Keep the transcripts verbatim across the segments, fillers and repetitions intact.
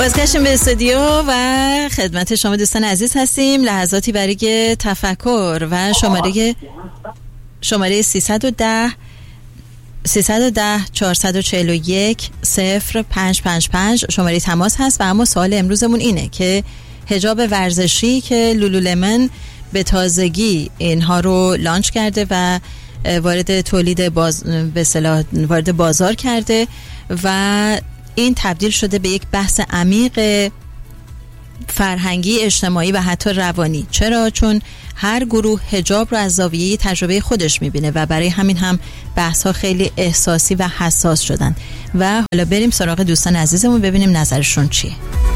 بازگشتیم به استودیو و خدمت شما دوستان عزیز هستیم. لحظاتی برای تفکر و شماره شماره سیصد و ده سیصد و ده چهارصد و چهل و یک صفر پنج پنج پنج شماره تماس هست. و اما سوال امروزمون اینه که حجاب ورزشی که لولولمن به تازگی اینها رو لانچ کرده و وارد تولید باز به اصطلاح وارد بازار کرده و این تبدیل شده به یک بحث عمیق فرهنگی، اجتماعی و حتی روانی. چرا؟ چون هر گروه حجاب رو از زاویه تجربه خودش میبینه و برای همین هم بحث ها خیلی احساسی و حساس شدن. و حالا بریم سراغ دوستان عزیزمون ببینیم نظرشون چیه.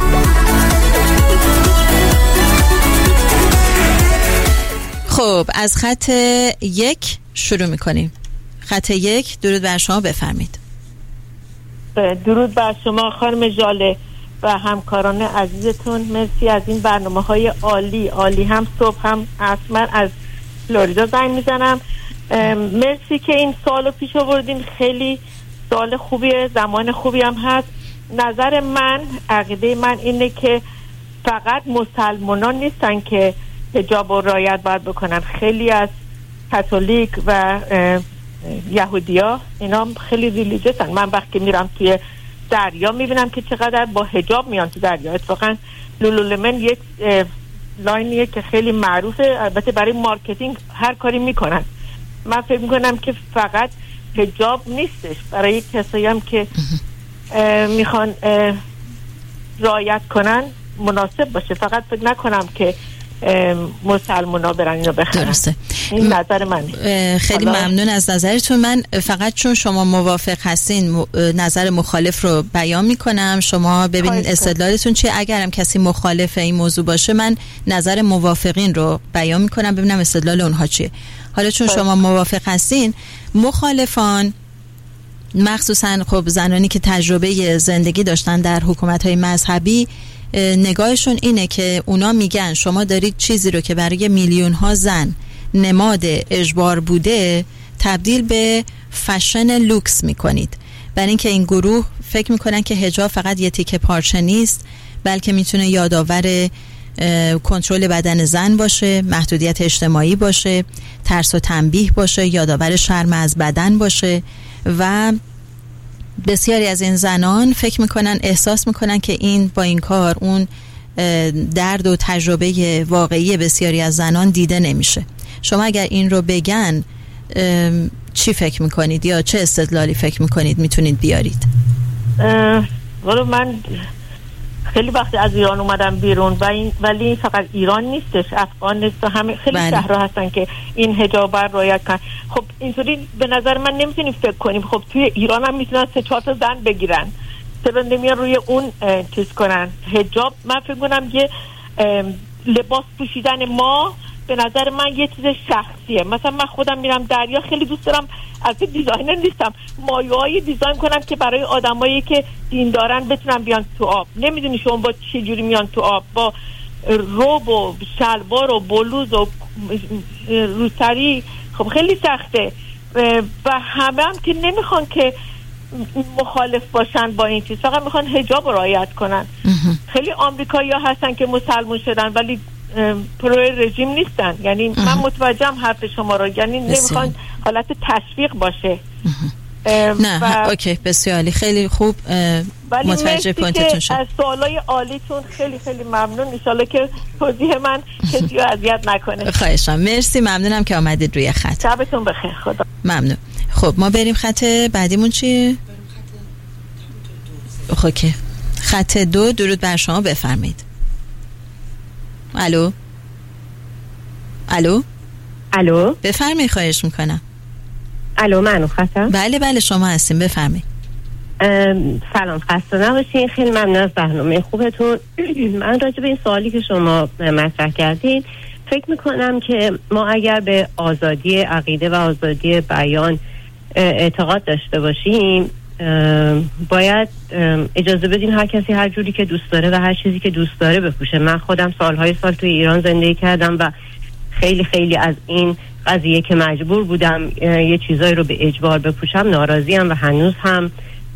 خب از خط یک شروع میکنیم. خط یک، درود بر شما، بفرمید. درود بر شما خانم ژاله و همکاران عزیزتون. مرسی از این برنامه‌های عالی عالی. هم صبح هم عصر از فلوریدا زنگ میزنم. مرسی که این سوالو پیش آوردین. خیلی سوال خوبیه، زمان خوبی هم هست. نظر من، عقیده من اینه که فقط مسلمانان نیستن که حجاب و رعایت باید بکنن. خیلی از کاتولیک و یهودیا اینا خیلی ریلیجیسن. من وقتی میرم توی دریا میبینم که چقدر با حجاب میان تو دریا. اتفاقا لولولمن یک لاینیه که خیلی معروفه، البته برای مارکتینگ هر کاری میکنن. من فکر میکنم که فقط حجاب نیستش، برای کسایی هم که میخوان رعایت کنن مناسب باشه. فقط فکر نکنم که مسلمان ها برن اینو بخرن. درسته. این نظر منه. خیلی ممنون از نظرتون. من فقط چون شما موافق هستین نظر مخالف رو بیان میکنم، شما ببینید استدلالتون چیه. اگرم کسی مخالف این موضوع باشه من نظر موافقین رو بیان میکنم ببینم استدلال اونها چیه. حالا چون خواهد. شما موافق هستین، مخالفان مخصوصا خب زنانی که تجربه زندگی داشتن در حکومت‌های مذهبی نگاهشون اینه که اونا میگن شما دارید چیزی رو که برای میلیون ها زن نماد اجبار بوده تبدیل به فشن لوکس میکنید. برای اینکه این گروه فکر میکنن که حجاب فقط یه تیکه پارچه نیست، بلکه میتونه یادآور کنترل بدن زن باشه، محدودیت اجتماعی باشه، ترس و تنبیه باشه، یادآور شرم از بدن باشه. و بسیاری از این زنان فکر میکنن، احساس میکنن که این با این کار اون درد و تجربه واقعی بسیاری از زنان دیده نمیشه. شما اگر این رو بگن چی فکر میکنید یا چه استدلالی فکر میکنید میتونید بیارید؟ ولی من خیلی وقت از ایران اومدم بیرون و این ولی فقط ایران نیستش، افغانستان همه خیلی بله. شهرها هستن که این حجاب رو رعایت کنن. خب اینطوری به نظر من نمیتونیم فکر کنیم خب توی ایران هم میتونن سه چهار تا زن بگیرن، چرا نمیان روی اون چیز کنن حجاب؟ من فکر کنم یه لباس پوشیدن ما به نظر من یه چیز شخصیه. مثلا من خودم میرم دریا، خیلی دوست دارم، از دیزاینر نیستم، مایه‌های دیزاین کنم که برای آدمایی که دین دارن بتونن بیان تو آب. نمیدونی شما با چه جوری میان تو آب، با روب و شلوار و بلوز و روسری. خب خیلی سخته و همه هم که نمیخوان که مخالف باشن با این چیز، فقط میخوان حجاب رعایت کنن. خیلی آمریکایی‌ها هستن که مسلمان شدن ولی پرو رژیم نیستن. یعنی من متوجهم حرف شما رو، یعنی نمیخوان حالت تشویق باشه. نه و... اوکی بسیاری خیلی خوب متوجه پوینتتون شد. از سوالای عالیتون خیلی خیلی ممنون. ان شاءالله که توضیح من کسی رو اذیت نکنه. خواهشم. مرسی، ممنونم که آمدید روی خط. شبتون بخیر. خدا ممنون. خب ما بریم خط بعدیمون چیه؟ اوکی خط دو، درود بر شما، بفرمایید. الو الو الو بفرمایید، خواهش میکنم. الو منو خطم؟ بله بله شما هستیم، بفرمایید. سلام، خسته نباشین. خیلی ممنون از برنامه خوبتون. من راجع به این سوالی که شما مطرح کردید فکر میکنم که ما اگر به آزادی عقیده و آزادی بیان اعتقاد داشته باشیم باید اجازه بدیم هر کسی هر جوری که دوست داره و هر چیزی که دوست داره بپوشه. من خودم سالهای سال توی ایران زندگی کردم و خیلی خیلی از این قضیه که مجبور بودم یه چیزایی رو به اجبار بپوشم ناراضیم و هنوز هم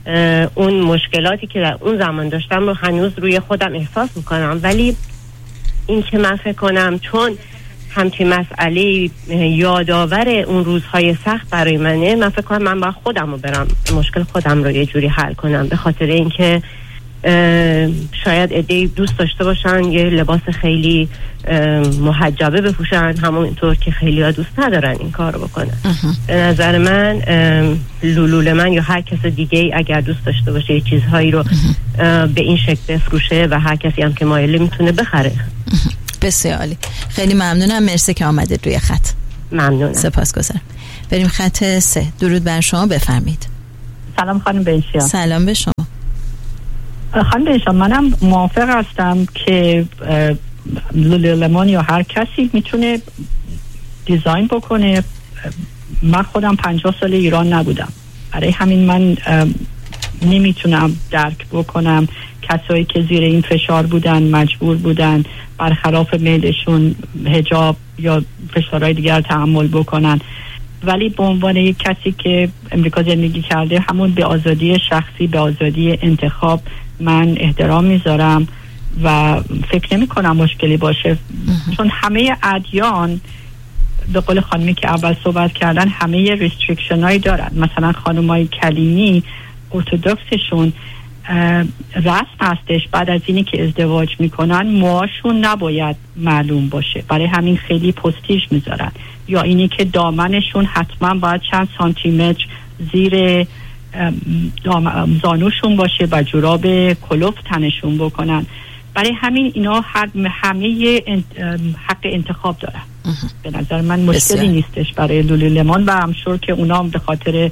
اون مشکلاتی که در اون زمان داشتم رو هنوز روی خودم احساس میکنم. ولی این که من فکر کنم چون همچین مسئله یادآور اون روزهای سخت برای منه، من فکر کنم من باید خودم رو برم مشکل خودم رو یه جوری حل کنم، به خاطر اینکه شاید عده‌ای دوست داشته باشن یه لباس خیلی محجبه بپوشن، همونطور که خیلی ها دوست ندارن این کار رو بکنن. به نظر من لولول من یا هر کس دیگه اگر دوست داشته باشه یه چیزهایی رو به این شکل بفروشه و هر کسی هم که مایله میتونه بخره. بسیار عالی، خیلی ممنونم، مرسی که آمدید روی خط. ممنونم، سپاسگزارم. بریم خط سه. درود بر شما، بفرمایید. سلام خانم بنشیا. سلام به شما. خانم بنشیا، منم موافق هستم که لولولیمون یا هر کسی میتونه دیزاین بکنه. من خودم پنجاه سال ایران نبودم، برای همین من نمیتونم درک بکنم کسایی که زیر این فشار بودن، مجبور بودن برخلاف میلشون حجاب یا فشارهای دیگر تحمل بکنن. ولی به عنوان یک کسی که امریکا زندگی کرده، همون به آزادی شخصی، به آزادی انتخاب من احترام میذارم و فکر نمی کنم مشکلی باشه. چون همه ادیان به قول خانمی که اول صحبت کردن همه ریستریکشن هایی دارن. مثلا خانمای کلیمی ارتودکسشون رسم هستش بعد از اینی که ازدواج میکنن موهاشون نباید معلوم باشه، برای همین خیلی پستیش میذارن. یا اینی که دامنشون حتما باید چند سانتی متر زیر زانوشون باشه و جوراب کلوف تنشون بکنن. برای همین اینا هر همه حق انتخاب دارن. به نظر من مشکلی نیستش برای لولولیمون و هم شور که اونا به خاطر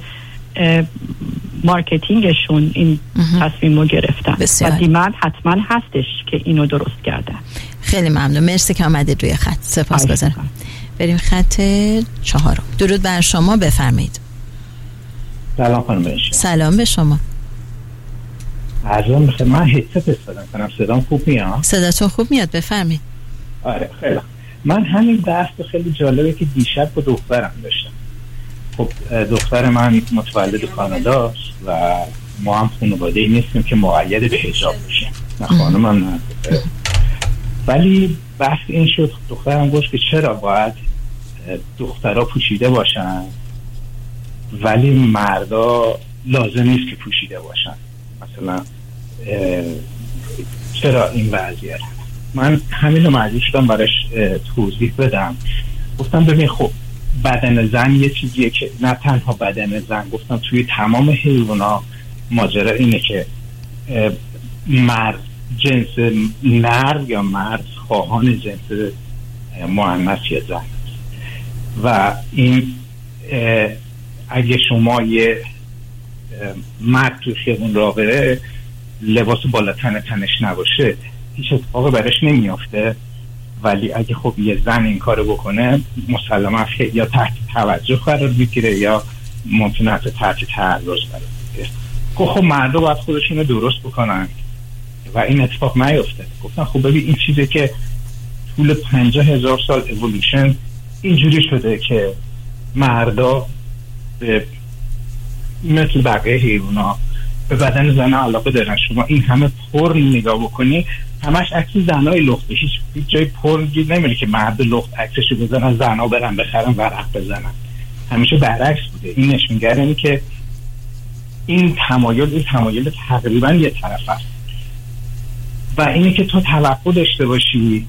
مارکتینگشون این تصمیم رو گرفتن و دیمند حتما هستش که اینو درست کردن. خیلی ممنون، مرسی که آمدید روی خط. سپاسگزارم. بریم خط چهارم. درود بر شما، بفرمایید. سلام خانم بنشیا. سلام به شما. عرضم بخیر، من هدست استفاده کنم، صدام خوب میاد؟ صداتون خوب میاد، بفرمایید. آره خیلی. من همین بحث خیلی جالبه که دیشب با دخترم داشتم. خب دختر من متولد کاناداست و ما هم خانواده‌ای نیستیم که مقید به حجاب باشیم، نه خانم هم نه. ولی بحث این شد، دخترم گفت که چرا باید دخترها پوشیده باشن ولی مردا لازم نیست که پوشیده باشن. مثلا چرا این وضعیت؟ من همین رو مجبور شدم براش توضیح بدم. گفتم ببین خب بدن زن یه چیزیه که نه تنها بدن زن، گفتم توی تمام حیونا ماجرا اینه که مرد جنس نر یا مرد خواهان جنس مؤنث یا زن و این اگه شما یه مرد توی خیابون راه بره لباس بالا تن تنش نباشه هیچ اتفاقی براش نمیافته، ولی اگه خب یه زن این کارو بکنه مسلما یا تحت توجه قرار بگیره یا ممکنه حتی تحت تعرض قرار بگیره. خب مردا باید خودشونو درست بکنن و این اتفاق نیفته. گفتن خب ببین این چیزی که طول پنجاه هزار سال اِوولوشن اینجوری شده که مردا به مثل بقیه حیونا به بدن زن علاقه دارن. شما این همه پرن نگاه بکنی همش عکس زنای لخته، هیچ جای پرن نمیره که مرد لخت عکسشو بزنن زنا برن بخرن ورق بزنن. همیشه برعکس بوده. این نشونگر اینه که این تمایل این تمایل تقریبا یه طرف است و اینه که تو توقع داشته باشی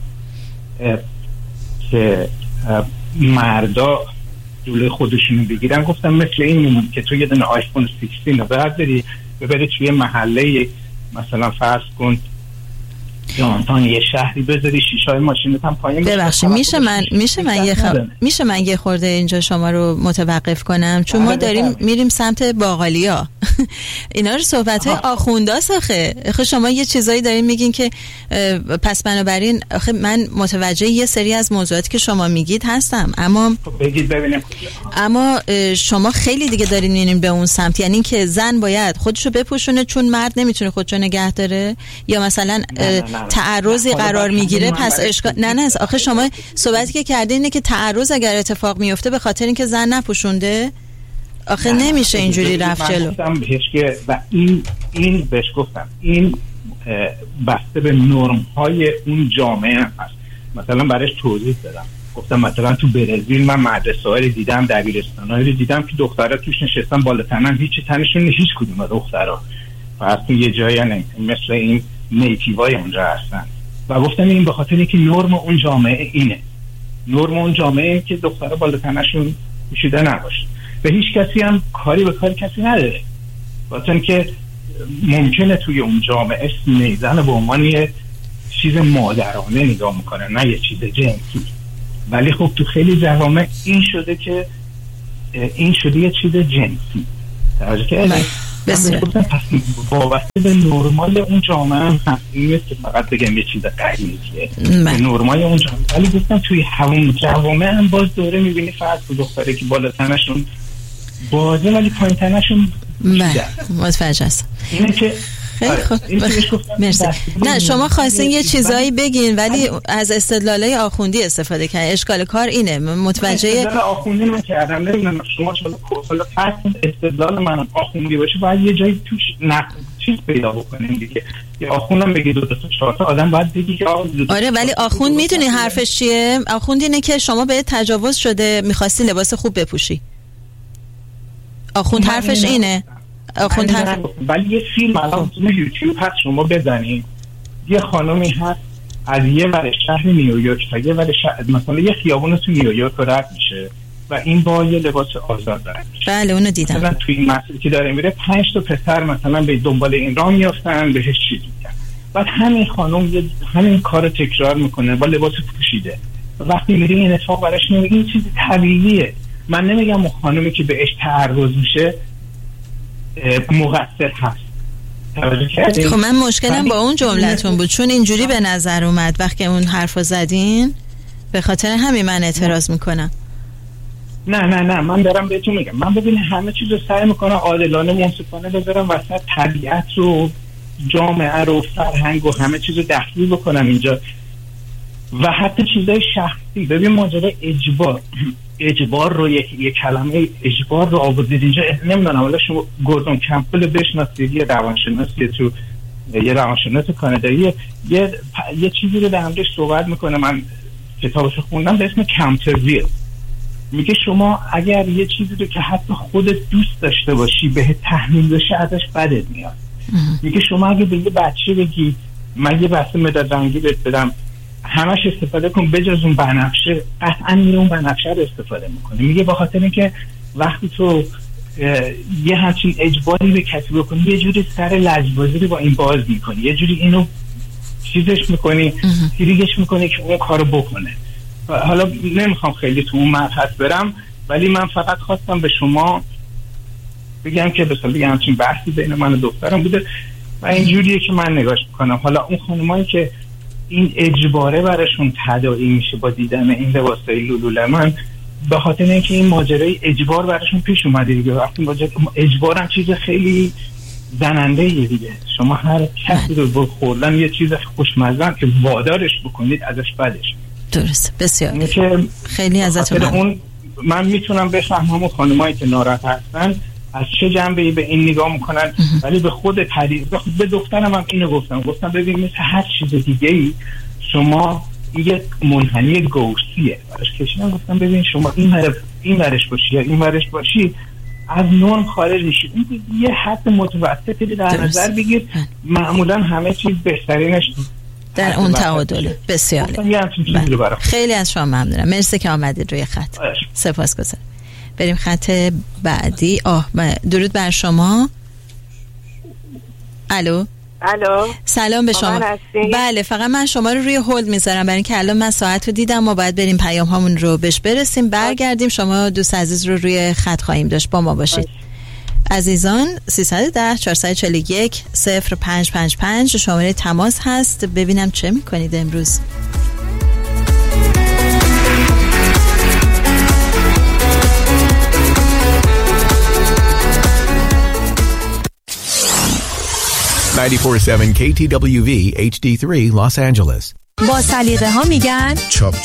که مردا جلوی خودشونو بگیرن. گفتم مثل این میمونه که تو یه دونه آیفون شانزده رو برداری ببری توی محله مثلا فرض کن دانتان یه شهری بذاری شیشه‌های ماشینت هم پایین. ببخشید میشه من میشه من یه خ... میشه من یه خورده اینجا شما رو متوقف کنم چون ما داریم میریم سمت باقالیا. اینا رو صحبت‌های آخونداست آخه. آخه شما یه چیزایی دارین میگین که پس بنابراین آخه من متوجه یه سری از موضوعاتی که شما میگید هستم، اما بگید ببینم. اما شما خیلی دیگه دارین میرین به اون سمت، یعنی که زن باید خودشو بپوشونه چون مرد نمیتونه خودشو نگه داره یا مثلا تعرضی قرار میگیره پس اشکال نه نه آخه شما صحبتی که کردین اینه که تعرض اگر اتفاق میفته به خاطر اینکه زن نپوشونده. آخه نمیشه اینجوری رفت جلو. بهش که و این این بهش گفتم این بسته به نرم های اون جامعه هست. مثلا برایش توضیح دادم، گفتم مثلا تو برزیل من مدرسه هایی دیدم، دبیرستان هایی دیدم که دخترها توش نشستن بالا تنن، هیچ تنشون هیچ کدوم از دخترها پس تو یه جایی نه مثل این نیتیوای اونجا هستن. و گفتم این به خاطر اینکه نرم اون جامعه اینه، نرم اون جامعه این که دخترها بالا تنشون پوشیده نباشه و هیچ کسی هم کاری به کار کسی نداره، واسه که ممکنه توی اون جامعه سینه‌زن به عنوان یه چیز مادرانه نگاه میکنه، نه یه چیز جنسی. ولی خب تو خیلی جوامع این شده که این شده یه چیز جنسی. توجه کردید؟ بسیار پس وابسته به نرمال اون جامعه هم هست، این نیست که فقط بگم یه چیز غریبیه، به نرمال اون جامعه. ولی گفتم توی همون جوامع هم باز دوره میبینی فرق تو دختره که بالا تنشون بازه ولی پایین تنشون متوجه هستم. اینه که خیلی خوب مرسی. نه شما خواستین یه چیزایی بگین ولی از استدلالای آخوندی استفاده کردین. اشکال کار اینه، متوجه استدلال آخوندی من کردم. نمیدونم شما حالا فرض استدلال من آخوندی باشه باید یه جایی توش نه چیز پیدا بکنیم دیگه. یه آخوندم بگی دو تا چهار تا آدم باید بگی که آره ولی آخوند میدونی حرفش چیه؟ آخوند اینه که شما به تجاوز شده می‌خواستی لباس خوب بپوشی. آخوند حرفش اینه. آخوند حرف ولی یه فیلم الان تو یوتیوب هست شما بزنید، یه خانمی هست از یه ور شهر نیویورک تا یه ور شهر مثلا یه خیابون تو نیویورک رد میشه و این با یه لباس آزاد رد میشه. بله اونو دیدم. مثلا توی این مسیری که داره میره پنج تا پسر مثلا به دنبال این راه میافتن بهش چیز میگن، بعد همین خانم یه همین کارو تکرار میکنه با لباس پوشیده. وقتی میری این اتفاق براش میگه این چیز طبیعیه. من نمیگم اون خانمی که بهش تعرض میشه مقصر هست. خب من مشکلم با اون جملتون بود چون اینجوری به نظر اومد وقتی اون حرفو زدین، به خاطر همین من اعتراض میکنم. نه نه نه من دارم بهتون میگم، من ببینید همه چیز رو سعی میکنم عادلانه منصفانه بذارم وسط، طبیعت رو، جامعه رو، فرهنگ و همه چیز رو دخیل بکنم اینجا و حتی چیزای شخصی. ببین ماجرا اجبار اجبار رو یک یک کلمه اجبار رو آوردید اینجا. نمیدونم ولی شما گوردون کمپل بشناسید، یه روانشناسی تو یه روانشناس کانادایی یه یه چیزی رو در موردش صحبت میکنه، من کتابش خوندم به اسم کامپترویل. میگه شما اگر یه چیزی رو که حتی خودت دوست داشته باشی به تحمیل بشه ازش بدت میاد. میگه شما اگه به یه بچه بگی من یه بسته مداد رنگی بهت بدم همش استفاده کن بجز اون بنفشه، قطعا میره اون بنفشه رو استفاده میکنه. میگه به خاطر اینکه وقتی تو یه همچین اجباری به کسی بکنی یه جوری سر لجبازی رو با این باز میکنی، یه جوری اینو چیزش میکنی، تریگش میکنی که اون کارو بکنه. حالا نمیخوام خیلی تو اون مبحث برم ولی من فقط خواستم به شما بگم که مثلا یه همچین بحثی بین من و دخترم بوده و اینجوریه که من نگاش میکنم. حالا اون خانمایی که این اجباره براشون تداعی میشه با دیدن این لباسای لولولمن به خاطر اینکه این ماجرای اجبار براشون پیش اومده دیگه. وقتی ماجرا اجبار هم چیز خیلی زننده ایه دیگه. شما هر کسی رو با خوردن یه چیز خوشمزه که وادارش بکنید ازش بدش. درست. بسیار که خیلی ازتون اون من میتونم بفهمم اون خانمایی که ناراحت هستن از چه جنبه‌ای به این نگاه میکنن ولی به خود تدریج به دخترم هم اینو گفتم گفتم ببین مثل هر چیز دیگه‌ای شما یه منحنی گوشتیه براش کشیدم. گفتم ببین شما این ور این ورش باشی یا این ورش باشی از نرم خارج میشید. این یه حد متوسطی در نظر بگیر، معمولا همه چیز بهترینش در اون تعادله. بسیار خیلی از شما ممنونم، مرسی که آمدید روی خط. سپاسگزارم. بریم خط بعدی. آه درود بر شما. الو الو سلام به شما. بله فقط من شما رو روی هولد میذارم برای اینکه الان من ساعت رو دیدم، ما باید بریم پیام هامون رو بهش برسیم برگردیم. شما دوست عزیز رو روی خط خواهیم داشت، با ما باشید. عزیزان سیصد و ده چهارصد و چهل و یک صفر پنج پنج پنج شماره تماس هست. ببینم چه میکنید امروز. نود و چهار ممیز هفت کی تی دبلیو وی اچ دی سه Los Angeles. با سلیقه ها میگن چاپ